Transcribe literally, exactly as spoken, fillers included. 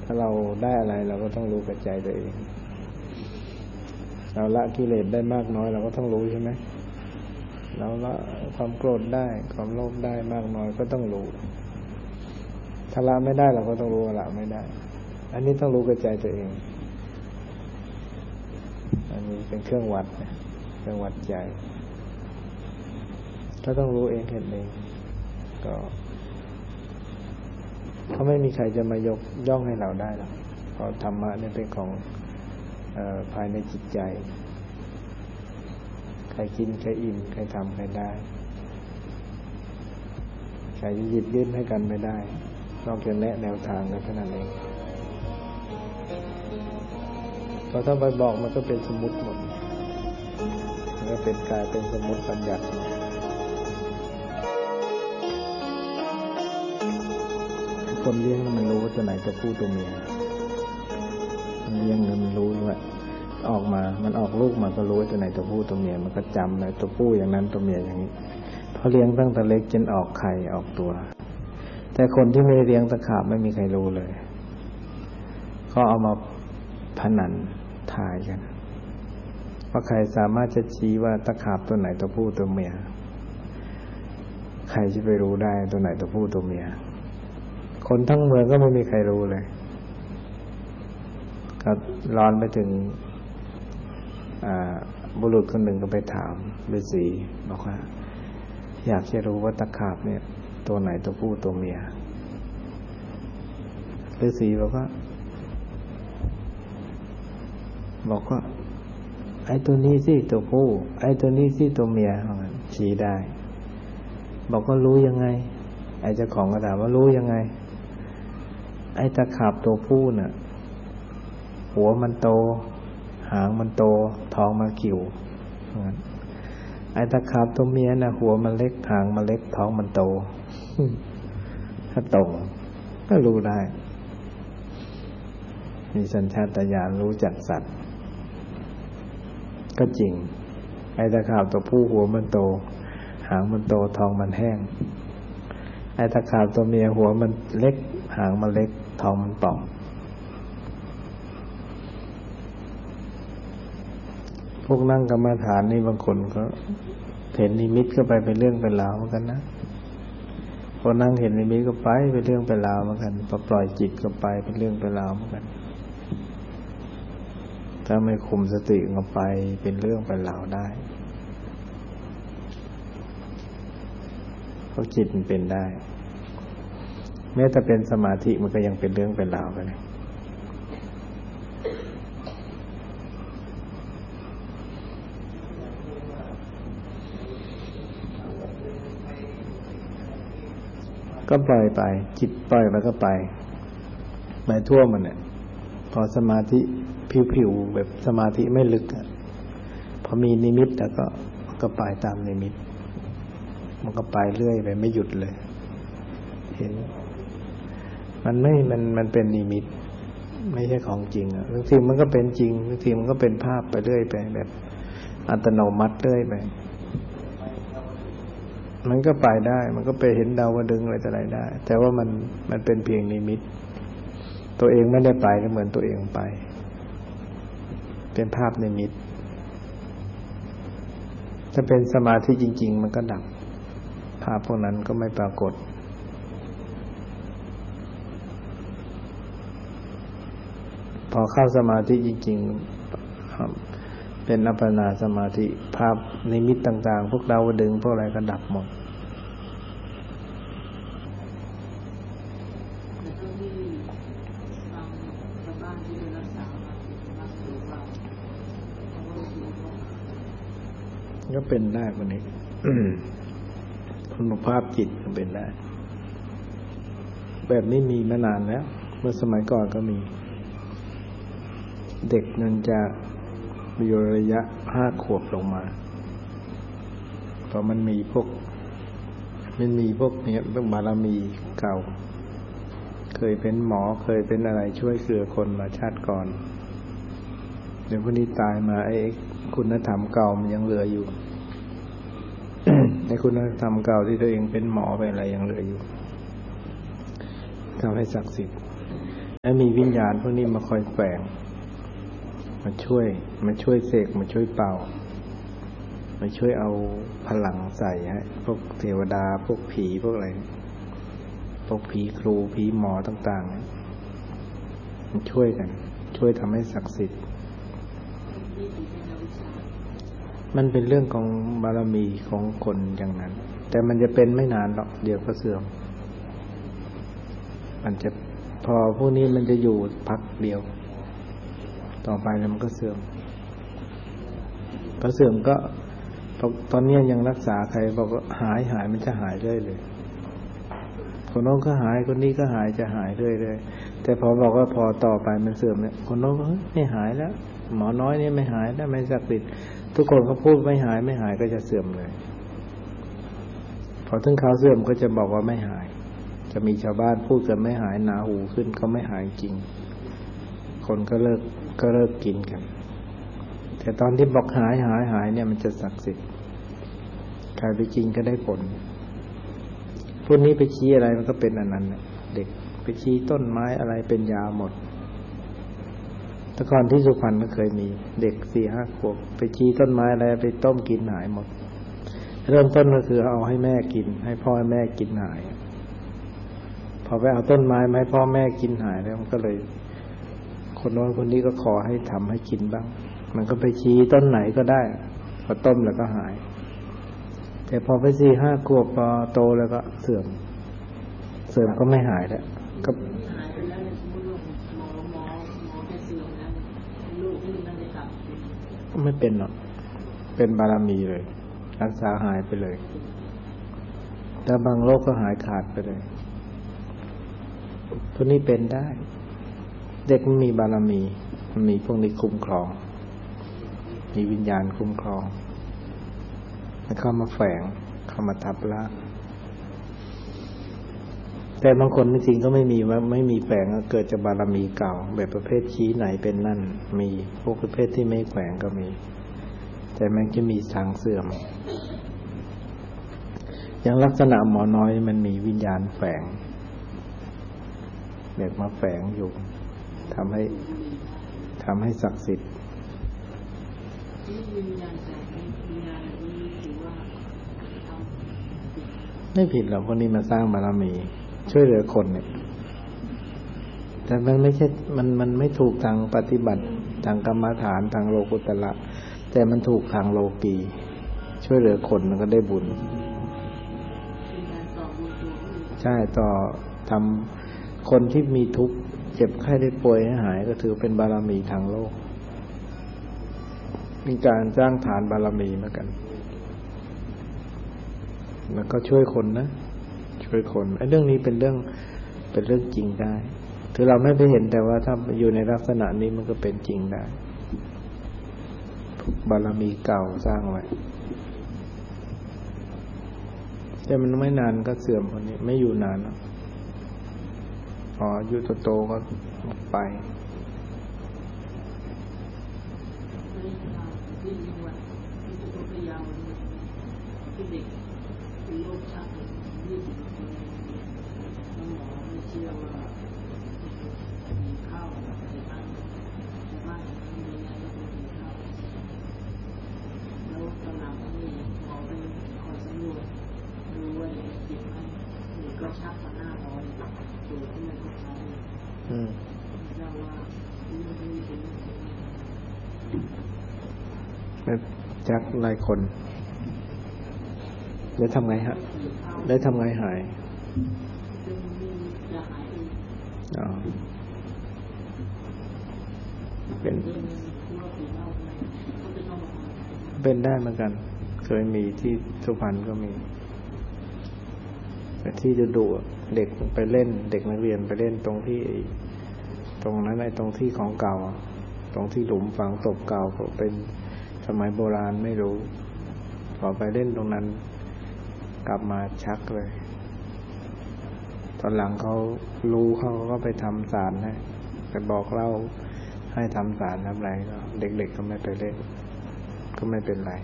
ถ้าเราได้อะไรเราก็ต้องรู้กับใจตัวเองเราละกิเลสได้มากน้อยเราก็ต้องรู้ใช่ไหมเราละความโกรธได้ความโลภได้มากน้อยก็ต้องรู้ถ้าละไม่ได้เราก็ต้องรู้ว่าละไม่ได้อันนี้ต้องรู้กับใจตัวเองอันนี้เป็นเครื่องวัดเครื่องวัดใจถ้าต้องรู้เองเห็นเองก็เขาไม่มีใครจะมายกย่องให้เราได้หรอกเพราะธรรมะนี่เป็นของเอ่อภายในจิตใจใครกินใครอิ่มใครทำใครได้ใครจะหยิบยื่นให้กันไม่ได้นอกจากแนะแนวทางก็เท่านั้นเองพอถ้าไปบอกมันก็เป็นสมมุติหมดมันก็เป็นกลายเป็นสมมุติบัญญัติคนเลี้ยงมันรู้ว่าตัวไหนตัวผู้ตัวเมียมันเลี้ยงมันรู้ว่าออกมามันออกลูกมาก็รู้ว่าตัวไหนตัวผู้ตัวเมียมันก็จำเลยตัวผู้อย่างนั้นตัวเมียอย่างนี้พอเลี้ยงตั้งแต่เล็กจนออกไข่ออกตัวแต่คนที่ไม่ได้เลี้ยงตะขาบไม่มีใครรู้เลยก็เอามาพนันทายกันว่าใครสามารถจะชี้ว่าตะขาบตัวไหนตัวผู้ตัวเมียใครจะไปรู้ได้ตัวไหนตัวผู้ตัวเมียคนทั้งเมืองก็ไม่มีใครรู้เลยก็ร้อนไปถึงบุรุษคนหนึ่งก็ไปถามฤาษีบอกว่าอยากจะรู้ว่าตะขาบเนี่ยตัวไหนตัวผู้ตัวเมียฤาษีบอกว่าบอกว่าไอ้ตัวนี้สิตัวผู้ไอ้ตัวนี้สิตัวเมียชี้ได้บอกว่ารู้ยังไงไอ้เจ้าของก็ถามว่ารู้ยังไงไอ้ตะขาบตัวผู้น่ะหัวมันโตหางมันโตท้องมันกิ่วไอ้ตะขาบตัวเมียน่ะหัวมันเล็กหางมันเล็กท้องมันโตถ้าตรงก็รู้ได้มีสัญชาตญาณรู้จักสัตว์ก็จริงไอ้ตะขาบตัวผู้หัวมันโตหางมันโตท้องมันแห้งไอ้ตะขาบตัวเมียหัวมันเล็กหางมันเล็กท้องมันป่องพวกนั่งกรรมฐานนี่บางคนก็เห็นนิมิตก็ไปเป็นเรื่องเป็นราวเหมือนกันนะพอนั่งเห็นนิมิตก็ไปเป็นเรื่องเป็นราวเหมือนกันพอปล่อยจิตก็ไปเป็นเรื่องเป็นราวเหมือนกันถ้าไม่คุมสติก็ไปเป็นเรื่องเป็นราวได้เพราะจิตมันเป็นได้แม้แต่เป็นสมาธิมันก็ยังเป็นเรื่องเป็นราวไปเลยก็ปล่อยไปจิตปล่อยไปก็ไปไปทั่วมันเนี่ยพอสมาธิผิวๆแบบสมาธิไม่ลึกอ่ะพอมีนิมิตแล้วก็ก็ไปตามนิมิตมันก็ไปเรื่อยไปไม่หยุดเลยเห็นมันไม่มันมันเป็นนิมิตไม่ใช่ของจริงอ่ะบางทีมันก็เป็นจริงบางทีมันก็เป็นภาพไปเรื่อยไปแบบอัตโนมัติเรื่อยไปมันก็ไปได้มันก็ไปเห็นดาวดึงอะไรต่ออะไรได้แต่ว่ามันมันเป็นเพียงนิมิตตัวเองไม่ได้ไปก็เหมือนตัวเองไปเป็นภาพนิมิตถ้าเป็นสมาธิจริงๆมันก็ดับภาพพวกนั้นก็ไม่ปรากฏพอเข้าสมาธิจริงๆเป็นอัปปนาสมาธิภาพนิมิตต่างๆพวกดาวดึงพวกอะไรก็ดับหมดก็เป็นได้คนนี้ คุณภาพจิตก็เป็นได้แบบนี้มีมานานแล้วเมื่อสมัยก่อนก็มีเด็กนั่นจะมีระยะห้าขวบลงมาเพราะมันมีพวกมันมีพวกนี้ต้องบารมีเก่าเคยเป็นหมอเคยเป็นอะไรช่วยเหลือคนมาชาติก่อนเดี๋ยวคนนี้ตายมาไอ้คุณธรรมเก่ามันยังเหลืออยู่ ในคุณธรรมเก่าที่ตัวเองเป็นหมอเป็นอะไรยังเหลืออยู่ทำให้ศักดิ์สิทธิ์และมีวิญญาณพวกนี้มาคอยแฝงมาช่วยมาช่วยเสกมาช่วยเป่ามาช่วยเอาพลังใส่ให้พวกเทวดาพวกผีพวกอะไรพวกผีครูผีหมอต่างๆมันช่วยกันช่วยทำให้ศักดิ์สิทธิ์มันเป็นเรื่องของบารมีของคนอย่างนั้นแต่มันจะเป็นไม่นานหรอกเดี๋ยวก็เสื่อมมันจะพอพวกนี้มันจะอยู่พักเดียวต่อไปแล้วมันก็เสื่อมพอเสื่อมก็ตอนนี้ยังรักษาใครบอกว่าหายหายมันจะหายเรื่อยเลยคนโน้นก็หายคนนี้ก็หายจะหายเรื่อยเลยแต่พอบอกว่าพอต่อไปมันเสื่อมเนี่ยคนโน้นก็ไม่หายแล้วหมอน้อยนี่ไม่หายแล้วไม่ศักดิ์สิทธิ์ทุกคนก็พูดไม่หายไม่หายก็จะเสื่อมเลยพอถึงคราวเสื่อมก็จะบอกว่าไม่หายจะมีชาวบ้านพูดกันไม่หายหนาหูขึ้นก็ไม่หายจริงคนก็เลิกก็เลิกกินกันแต่ตอนที่บอกหายหายหายเนี่ยมันจะศักดิ์สิทธิ์ใครไปกินก็ได้ผลพวกนี้ไปชี้อะไรมันก็เป็นอันนั้นเด็กไปชี้ต้นไม้อะไรเป็นยาหมดแต่ก่อนที่สุพรรณก็เคยมีเด็กสี่ห้าขวบไปชี้ต้นไม้อะไรไปต้มกินหายหมดเริ่มต้นก็คือเอาให้แม่กินให้พ่อให้แม่กินหายพอไปเอาต้นไม้มาให้พ่อแม่กินหายแล้วมันก็เลยคนโน้นคนนี้ก็ขอให้ทำให้กินบ้างมันก็ไปชี้ต้นไหนก็ได้พอต้มแล้วก็หายแต่พอไปสี่ห้าขวบพอโตแล้วก็เสื่อมเสื่อมก็ไม่หายแล้วก็หายไปแล้วในสมมติว่าหมอหมอหมอแค่เสื่อมแล้วลูกนี่มันจะกลับก็ไม่เป็นหรอกเป็นบารมีเลยรักษาหายไปเลยแต่บางโรคก็หายขาดไปเลยพวกนี้เป็นได้เด็กมันมีบารมีมันมีพวกนี้คุ้มครองมีวิญญาณคุ้มครองแล้วเข้ามาแฝงเข้ามาทับร่างแต่บางคนจริงๆก็ไม่มีว่าไม่มีแฝงเกิดจากบารมีเก่าแบบประเภทชี้ไหนเป็นนั่นมีพวกประเภทที่ไม่แฝงก็มีแต่มันจะมีทางเสื่อมอย่างลักษณะหมอน้อยมันมีวิญญาณแฝงเด็กมาแฝงอยู่ทำให้ทำให้ศักดิ์สิทธิ์ไม่ผิดหรอกคนนี้มาสร้างบารมีช่วยเหลือคนเนี่ยแต่มันไม่ใช่มันมันไม่ถูกทางปฏิบัติทางกรรมฐานทางโลกุตระแต่มันถูกทางโลกีช่วยเหลือคนมันก็ได้บุญใช่ต่อทำคนที่มีทุกข์เจ็บไข้ได้ป่วยให้หายก็ถือเป็นบารมีทางโลกเป็นการสร้างฐานบารมีเหมือนกันมันก็ช่วยคนนะช่วยคนไอ้เรื่องนี้เป็นเรื่องเป็นเรื่องจริงได้ถือเราไม่ไปเห็นแต่ว่าถ้าอยู่ในลักษณะนี้มันก็เป็นจริงได้บารมีเก่าสร้างไว้แต่มันไม่นานก็เสื่อมคนนี้ไม่อยู่นานหรอกพออายุโตๆก็ไปจักหลายคนได้ทำไงฮะได้ทำไงหายอ๋อเป็นเป็นได้เหมือนกันเคยมีที่สุพรรณก็มีแต่ที่จะดุเด็กไปเล่นเด็กนักเรียนไปเล่นตรงที่ตรงนั้นไอ้ตรงที่ของเก่าตรงที่หลุมฝังศพเก่าเป็นสมัยโบราณไม่รู้พอไปเล่นตรงนั้นกลับมาชักเลยตอนหลังเขารู้เขาก็ไปทำศาลให้ไปบอกเล่าให้ทำศาลทำอะไรก็เด็กๆก็ไม่ไปเล่นก็ไม่เป็นไร